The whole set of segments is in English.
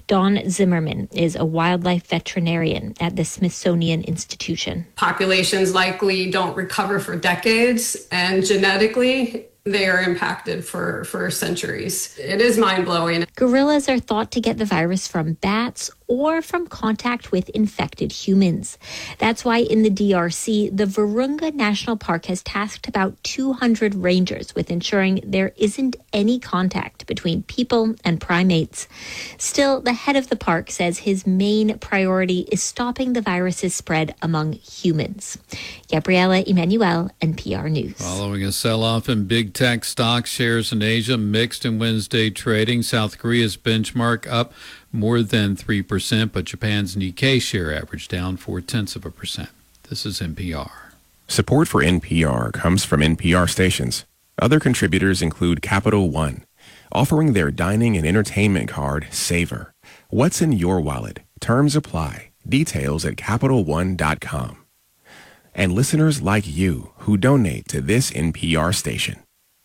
Dawn Zimmerman is a wildlife veterinarian at the Smithsonian Institution. Populations likely don't recover for decades, and genetically, they are impacted for centuries. It is mind-blowing. Gorillas are thought to get the virus from bats or from contact with infected humans. That's why in the DRC, the Virunga National Park has tasked about 200 rangers with ensuring there isn't any contact between people and primates. Still, the head of the park says his main priority is stopping the virus's spread among humans. Gabriela Emanuel, NPR News. Following a sell-off in big tech stock shares in Asia, mixed in Wednesday trading. South Korea's benchmark up more than 3%, but Japan's Nikkei share averaged down 0.4%. This is NPR. Support for NPR comes from NPR stations. Other contributors include Capital One, offering their dining and entertainment card, Savor. What's in your wallet? Terms apply. Details at CapitalOne.com. And listeners like you who donate to this NPR station.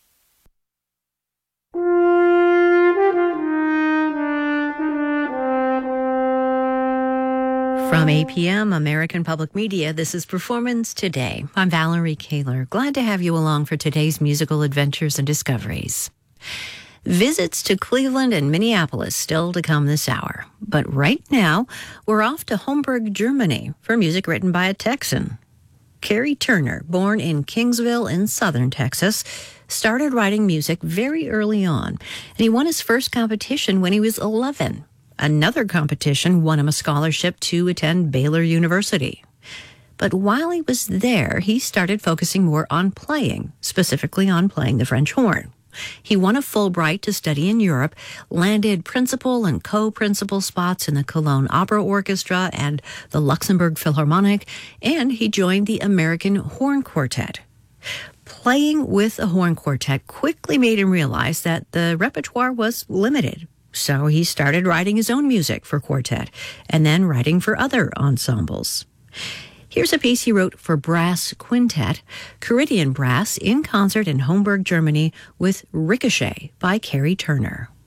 From APM, American Public Media, this is Performance Today. I'm Valerie Kaler. Glad to have you along for today's musical adventures and discoveries. Visits to Cleveland and Minneapolis still to come this hour. But right now, we're off to Homburg, Germany for music written by a Texan. Kerry Turner, born in Kingsville in southern Texas, started writing music very early on, and he won his first competition when he was 11. Another competition won him a scholarship to attend Baylor University. But while he was there, he started focusing more on playing, specifically on playing the French horn. He won a Fulbright to study in Europe, landed principal and co-principal spots in the Cologne Opera Orchestra and the Luxembourg Philharmonic, and he joined the American Horn Quartet. Playing with a horn quartet quickly made him realize that the repertoire was limited. So he started writing his own music for quartet and then writing for other ensembles. Here's a piece he wrote for brass quintet, Caridian Brass in concert in Homburg, Germany with Ricochet by Kerry Turner.